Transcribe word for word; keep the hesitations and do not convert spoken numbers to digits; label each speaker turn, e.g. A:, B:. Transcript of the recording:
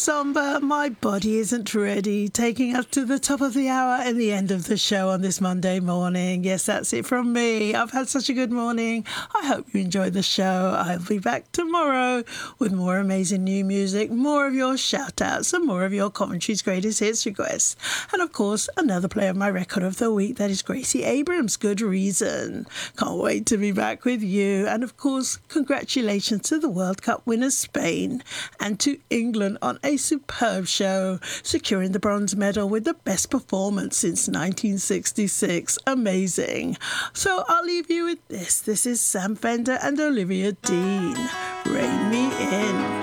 A: somber, my body isn't ready, taking us to the top of the hour and the end of the show on this Monday morning. Yes, that's it from me. I've had such a good morning. I hope you enjoyed the show. I'll be back tomorrow with more amazing new music, more of your shout-outs and more of your commentary's greatest hits requests. And of course, another play of my record of the week, that is Gracie Abrams, Good Reason. Can't wait to be back with you. And of course, congratulations to the World Cup winners Spain and to England on a superb show, securing the bronze medal with the best performance since nineteen sixty-six. Amazing. So I'll leave you with this. This is Sam Fender and Olivia Dean. Rain Me In.